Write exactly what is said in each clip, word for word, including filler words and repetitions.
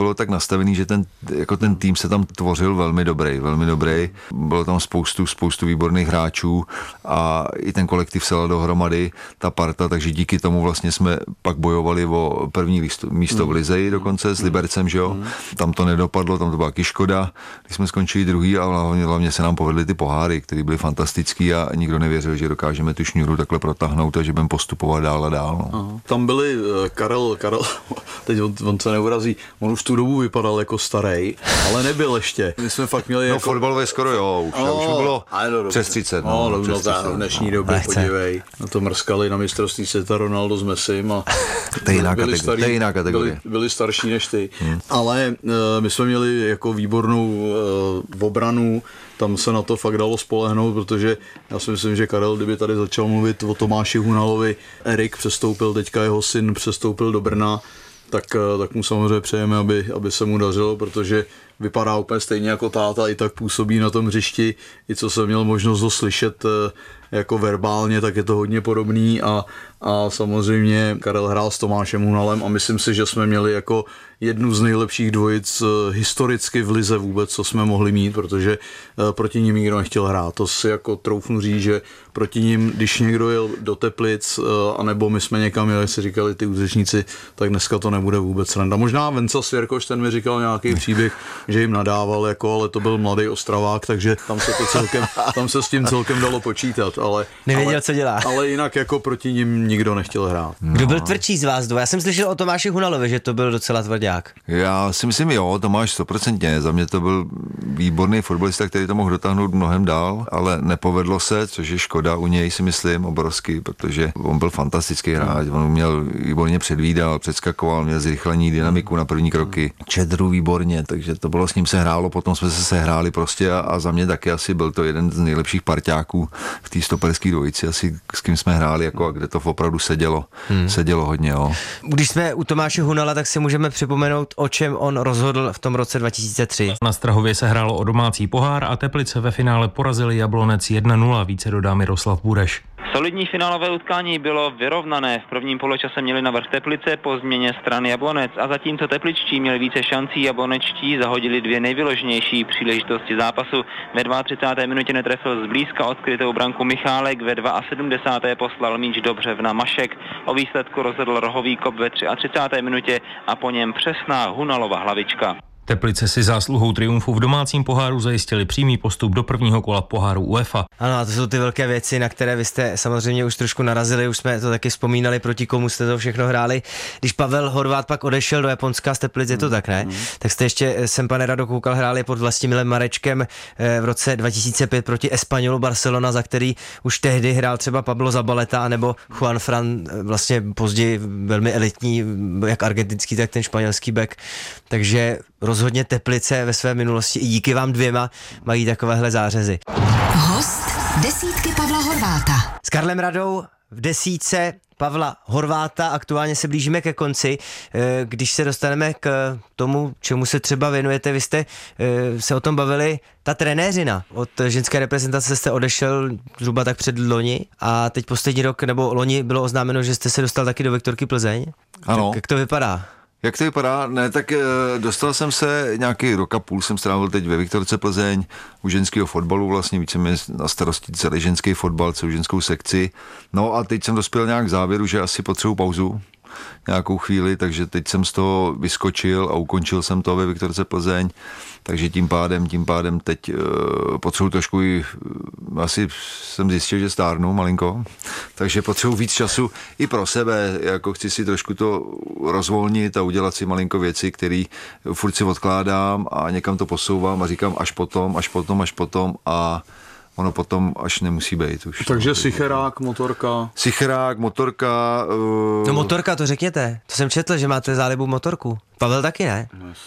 bylo tak nastavený, že ten, jako ten tým se tam tvořil velmi dobrý, velmi dobrý. Bylo tam spoustu, spoustu výborných hráčů a i ten kolektiv sel dohromady, ta parta, takže díky tomu vlastně jsme pak bojovali o první místo, místo v Lize dokonce s Libercem, že jo. Tam to nedopadlo, tam to byla taky škoda, když jsme skončili druhý a hlavně, hlavně se nám povedly ty poháry, které byly fantastický a nikdo nevěřil, že dokážeme tu šňůru takhle protáhnout a že budeme postupovat dál a dál. No. Tam byli uh, Karel, Karel, teď on, on se neurazí, on už tu dobu vypadal jako starý, ale nebyl ještě. My jsme fakt měli no, jako... fotbalově skoro jo, už, no, už bylo no, přes třicet. No, no, no, přes no, v dnešní době, Nechce. podívej, na to mrskali na mistrovství světa Ronaldo s Messim a to je jiná byli, kategorie, starý, to je jiná kategorie. Byli, byli starší než ty. Hmm. Ale uh, my jsme měli jako výbornou uh, obranu, tam se na to fakt dalo spolehnout, protože já si myslím, že Karel, kdyby tady začal mluvit o Tomáši Hunalovi, Erik přestoupil, teďka jeho syn přestoupil do Brna, tak, tak mu samozřejmě přejeme, aby, aby se mu dařilo, protože vypadá úplně stejně jako táta, i tak působí na tom hřišti, i co jsem měl možnost ho slyšet jako verbálně, tak je to hodně podobný a, a samozřejmě Karel hrál s Tomášem Hunalem a myslím si, že jsme měli jako jednu z nejlepších dvojic historicky v lize vůbec, co jsme mohli mít, protože proti nim nikdo nechtěl hrát. To si jako troufnu říct, že proti nim, když někdo jel do Teplic, anebo my jsme někam jeli, si říkali ty útočníci, tak dneska to nebude vůbec sranda. Možná Venca Svěrkoš, ten mi říkal nějaký příběh, že jim nadával, jako, ale to byl mladý Ostravák, takže tam se, to celkem, tam se s tím celkem dalo počítat. Ale, Nevěděl, ale, co dělá. Ale jinak jako proti nim nikdo nechtěl hrát. No. Kdo byl tvrdší z vás dvou? Já jsem slyšel o Tomáši Hunalovi, že to byl docela tvrdák. Já si myslím, jo, Tomáš stoprocentně. Za mě to byl výborný fotbalista, který to mohl dotáhnout mnohem dál, ale nepovedlo se, což je škoda u něj, si myslím, obrovský, protože on byl fantastický hráč, on měl výborně předvídal, předskakoval, měl zrychlení, dynamiku na první kroky, čedru výborně, takže to bylo, s ním se hrálo, potom jsme se sehráli prostě a, a za mě taky asi byl to jeden z nejlepších parťáků v té stoperské dvojici, asi s kým jsme hráli, jako a kde to opravdu sedělo, hmm. sedělo hodně, jo. Když jsme u Tomáše Hunala, tak si můžeme připomenout, o čem on rozhodl v tom roce dva tisíce tři. Na Strahově se hrálo o domácí pohár a Teplice ve finále porazili Jablonec jedna nula, více dodá Miroslav Bureš. Solidní finálové utkání bylo vyrovnané. V prvním poločase měli navrch Teplice po změně strany Jablonec a zatímco tepličtí měli více šancí, jablonečtí zahodili dvě nejvyloženější příležitosti zápasu. Ve třicáté druhé minutě netrefil zblízka odkrytou branku Michálek, ve sedmdesáté druhé poslal míč do břevna Mašek. O výsledku rozhodl rohový kop ve třicáté třetí minutě a po něm přesná Hunalova hlavička. Teplice si zásluhou triumfu v domácím poháru zajistili přímý postup do prvního kola poháru UEFA. Ano, a to jsou ty velké věci, na které vy jste samozřejmě už trošku narazili, už jsme to taky vzpomínali, proti komu jste to všechno hráli. Když Pavel Horvát pak odešel do Japonska z Teplic, je to tak, ne? Mm. Tak jste ještě, jsem pane Rado koukal, hráli pod Vlastimilem Marečkem v roce dva tisíce pět proti Espanyolu Barcelona, za který už tehdy hrál třeba Pablo Zabaleta nebo Juan Fran, vlastně později velmi elitní, jak argentinský, tak ten španělský back. Takže rozhodně Teplice ve své minulosti i díky vám dvěma mají takovéhle zářezy. Host desítky Pavla Horváta. S Karlem Radou v desítce Pavla Horváta aktuálně se blížíme ke konci. Když se dostaneme k tomu, čemu se třeba věnujete, vy jste se o tom bavili, ta trenéřina. Od ženské reprezentace jste odešel zhruba tak před loni a teď poslední rok, nebo loni bylo oznámeno, že jste se dostal taky do Viktorky Plzeň. Ano. Tak, jak to vypadá? Jak to vypadá? Ne, tak e, dostal jsem se nějaký rok a půl, jsem strávil teď ve Viktorce Plzeň u ženského fotbalu, vlastně víceméně na starosti celý ženský fotbal, celou ženskou sekci. No a teď jsem dospěl nějak k závěru, že asi potřebuji pauzu nějakou chvíli, takže teď jsem z toho vyskočil a ukončil jsem to ve Viktorce Plzeň, takže tím pádem, tím pádem teď e, potřebuji trošku i, asi jsem zjistil, že stárnu malinko, takže potřebuji víc času i pro sebe, jako chci si trošku to rozvolnit a udělat si malinko věci, které furt si odkládám a někam to posouvám a říkám až potom, až potom, až potom a ono potom až nemusí být už. Takže sicherák, motorka. Sicherák, motorka. Uh... No motorka, to řekněte. To jsem četl, že máte zálibu motorku. Pavel taky ne?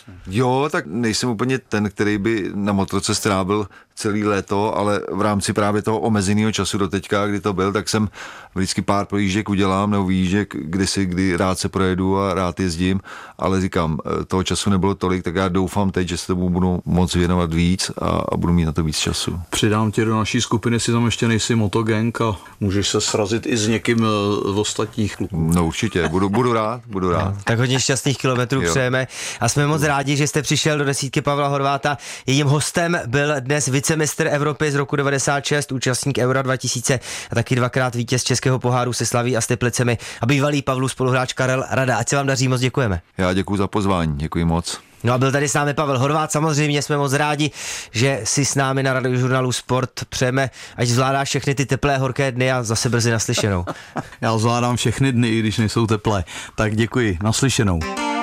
Jo, tak nejsem úplně ten, který by na motorce strávil celý léto, ale v rámci právě toho omezeného času do teďka, kdy to byl, tak jsem vždycky pár projížděk udělám, nebo výjížděk, kdy si, kdy rád se projedu a rád jezdím, ale říkám, toho času nebylo tolik, tak já doufám teď, že se tomu budu moc věnovat víc a, a budu mít na to víc času. Přidám tě do naší skupiny, si tam ještě nejsi motogang a můžeš se srazit i s někým v ostatních kluků. No určitě, budu, budu rád, budu rád. No, tak hodně šťastných kilometrů přejeme. přejeme a jsme moc rádi, že jste přišel do desítky Pavla Horváta. Jejím hostem byl dnes vicemistr Evropy z roku devadesát šest, účastník Eura dva tisíce a taky dvakrát vítěz Českého poháru se Slaví a s Teplicemi a bývalý Pavlův spoluhráč Karel Rada. Ať se vám daří, moc děkujeme. Já děkuji za pozvání, děkuji moc. No a byl tady s námi Pavel Horvát, samozřejmě jsme moc rádi, že si s námi na Radiožurnálu Sport přejeme, ať zvládáš všechny ty teplé, horké dny a zase brzy naslyšenou. Já zvládám všechny dny, i když nejsou teplé. Tak děkuji, naslyšenou.